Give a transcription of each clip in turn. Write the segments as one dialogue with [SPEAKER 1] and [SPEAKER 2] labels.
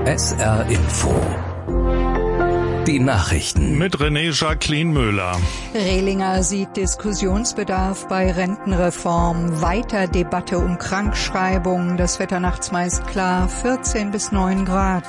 [SPEAKER 1] SR Info. Die Nachrichten.
[SPEAKER 2] Mit René Jacqueline Müller.
[SPEAKER 3] Rehlinger sieht Diskussionsbedarf bei Rentenreform. Weiter Debatte um Krankschreibung. Das Wetter nachts meist klar. 14 bis 9 Grad.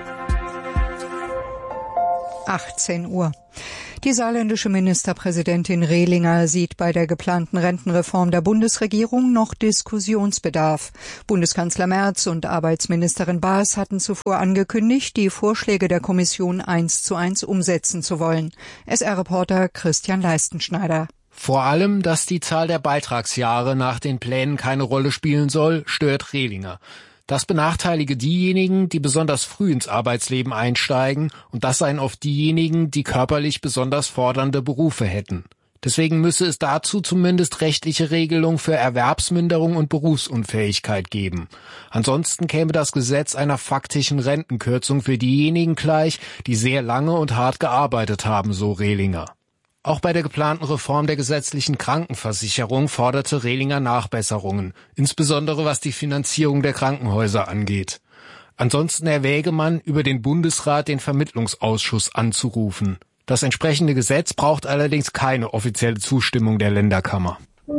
[SPEAKER 3] 18 Uhr. Die saarländische Ministerpräsidentin Rehlinger sieht bei der geplanten Rentenreform der Bundesregierung noch Diskussionsbedarf. Bundeskanzler Merz und Arbeitsministerin Baas hatten zuvor angekündigt, die Vorschläge der Kommission 1:1 umsetzen zu wollen. SR-Reporter Christian Leistenschneider.
[SPEAKER 4] Vor allem, dass die Zahl der Beitragsjahre nach den Plänen keine Rolle spielen soll, stört Rehlinger. Das benachteilige diejenigen, die besonders früh ins Arbeitsleben einsteigen, und das seien oft diejenigen, die körperlich besonders fordernde Berufe hätten. Deswegen müsse es dazu zumindest rechtliche Regelungen für Erwerbsminderung und Berufsunfähigkeit geben. Ansonsten käme das Gesetz einer faktischen Rentenkürzung für diejenigen gleich, die sehr lange und hart gearbeitet haben, so Rehlinger. Auch bei der geplanten Reform der gesetzlichen Krankenversicherung forderte Rehlinger Nachbesserungen, insbesondere was die Finanzierung der Krankenhäuser angeht. Ansonsten erwäge man, über den Bundesrat den Vermittlungsausschuss anzurufen. Das entsprechende Gesetz braucht allerdings keine offizielle Zustimmung der Länderkammer.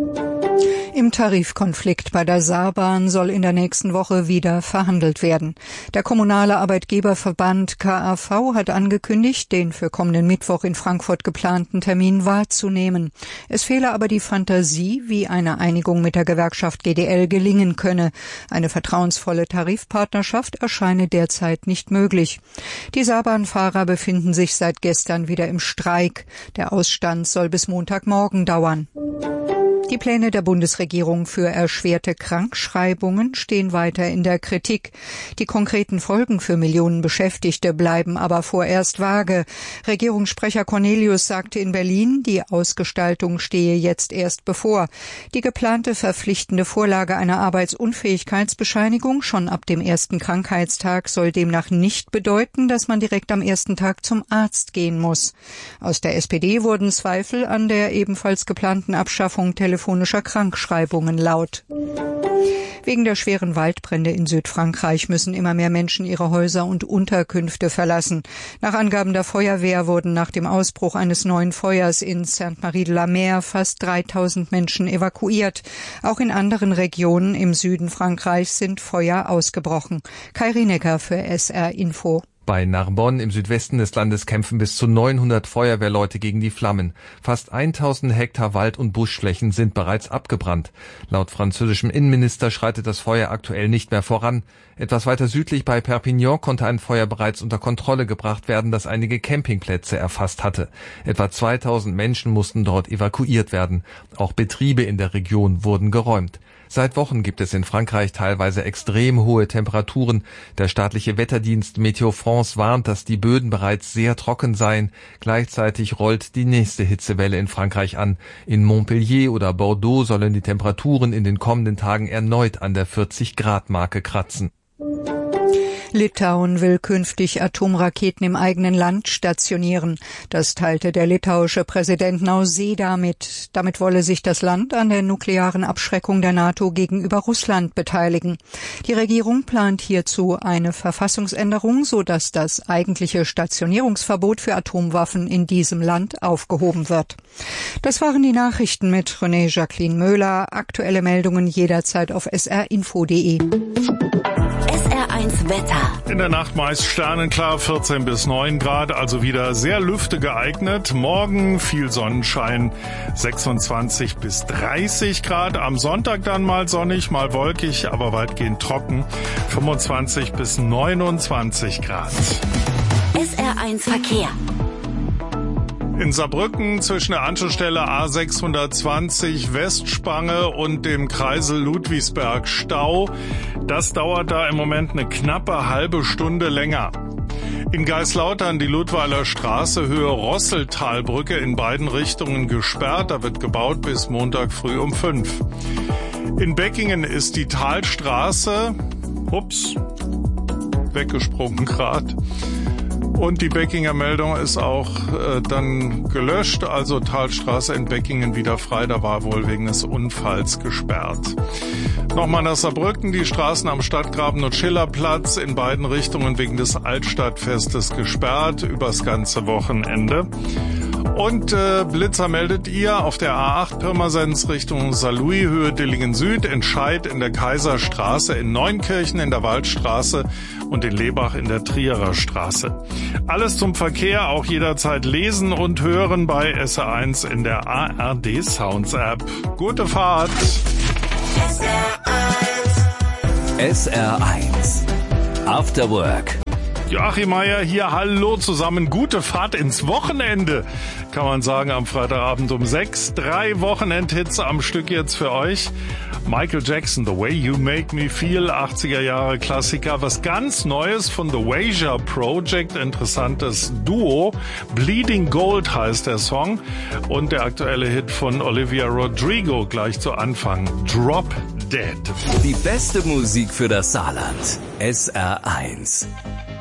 [SPEAKER 3] Im Tarifkonflikt bei der Saarbahn soll in der nächsten Woche wieder verhandelt werden. Der kommunale Arbeitgeberverband KAV hat angekündigt, den für kommenden Mittwoch in Frankfurt geplanten Termin wahrzunehmen. Es fehle aber die Fantasie, wie eine Einigung mit der Gewerkschaft GDL gelingen könne. Eine vertrauensvolle Tarifpartnerschaft erscheine derzeit nicht möglich. Die Saarbahnfahrer befinden sich seit gestern wieder im Streik. Der Ausstand soll bis Montagmorgen dauern. Die Pläne der Bundesregierung für erschwerte Krankschreibungen stehen weiter in der Kritik. Die konkreten Folgen für Millionen Beschäftigte bleiben aber vorerst vage. Regierungssprecher Cornelius sagte in Berlin, die Ausgestaltung stehe jetzt erst bevor. Die geplante verpflichtende Vorlage einer Arbeitsunfähigkeitsbescheinigung schon ab dem ersten Krankheitstag soll demnach nicht bedeuten, dass man direkt am ersten Tag zum Arzt gehen muss. Aus der SPD wurden Zweifel an der ebenfalls geplanten Abschaffung telefonischer Krankschreibungen laut. Wegen der schweren Waldbrände in Südfrankreich müssen immer mehr Menschen ihre Häuser und Unterkünfte verlassen. Nach Angaben der Feuerwehr wurden nach dem Ausbruch eines neuen Feuers in Sainte-Marie-de-la-Mer fast 3000 Menschen evakuiert. Auch in anderen Regionen im Süden Frankreichs sind Feuer ausgebrochen. Kai Rienecker für SR Info.
[SPEAKER 5] Bei Narbonne im Südwesten des Landes kämpfen bis zu 900 Feuerwehrleute gegen die Flammen. Fast 1000 Hektar Wald- und Buschflächen sind bereits abgebrannt. Laut französischem Innenminister schreitet das Feuer aktuell nicht mehr voran. Etwas weiter südlich bei Perpignan konnte ein Feuer bereits unter Kontrolle gebracht werden, das einige Campingplätze erfasst hatte. Etwa 2000 Menschen mussten dort evakuiert werden. Auch Betriebe in der Region wurden geräumt. Seit Wochen gibt es in Frankreich teilweise extrem hohe Temperaturen. Der staatliche Wetterdienst Météo France warnt, dass die Böden bereits sehr trocken seien. Gleichzeitig rollt die nächste Hitzewelle in Frankreich an. In Montpellier oder Bordeaux sollen die Temperaturen in den kommenden Tagen erneut an der 40-Grad-Marke kratzen.
[SPEAKER 3] Litauen will künftig Atomraketen im eigenen Land stationieren. Das teilte der litauische Präsident Nausėda mit. Damit wolle sich das Land an der nuklearen Abschreckung der NATO gegenüber Russland beteiligen. Die Regierung plant hierzu eine Verfassungsänderung, sodass das eigentliche Stationierungsverbot für Atomwaffen in diesem Land aufgehoben wird. Das waren die Nachrichten mit René Jacqueline Müller. Aktuelle Meldungen jederzeit auf srinfo.de.
[SPEAKER 6] SR1 Wetter.
[SPEAKER 2] In der Nacht meist sternenklar, 14 bis 9 Grad, also wieder sehr Lüfte geeignet. Morgen viel Sonnenschein, 26 bis 30 Grad. Am Sonntag dann mal sonnig, mal wolkig, aber weitgehend trocken, 25 bis 29 Grad.
[SPEAKER 6] SR1 Verkehr.
[SPEAKER 2] In Saarbrücken zwischen der Anschlussstelle A620 Westspange und dem Kreisel Ludwigsberg Stau. Das dauert da im Moment eine knappe halbe Stunde länger. In Geislautern die Ludweiler Straße Höhe Rosseltalbrücke in beiden Richtungen gesperrt. Da wird gebaut bis Montag früh um 5. In Beckingen ist die Talstraße, weggesprungen gerade. Und die Beckinger Meldung ist auch dann gelöscht, also Talstraße in Beckingen wieder frei, da war wohl wegen des Unfalls gesperrt. Nochmal nach Saarbrücken, die Straßen am Stadtgraben und Schillerplatz in beiden Richtungen wegen des Altstadtfestes gesperrt, übers ganze Wochenende. Und Blitzer meldet ihr auf der A8 Pirmasens Richtung Saarlouis, Höhe Dillingen Süd, Entscheid in der Kaiserstraße, in Neunkirchen in der Waldstraße und in Lebach in der Trierer Straße. Alles zum Verkehr auch jederzeit lesen und hören bei SR1 in der ARD Sounds App. Gute Fahrt!
[SPEAKER 1] SR1 After Work.
[SPEAKER 2] Joachim Meier hier, hallo zusammen, gute Fahrt ins Wochenende, kann man sagen, am Freitagabend um 6. 3 Wochenendhits am Stück jetzt für euch. Michael Jackson, The Way You Make Me Feel, 80er Jahre Klassiker. Was ganz Neues von The Wager Project, interessantes Duo. Bleeding Gold heißt der Song. Und der aktuelle Hit von Olivia Rodrigo gleich zu Anfang, Drop Dead.
[SPEAKER 1] Die beste Musik für das Saarland. SR1.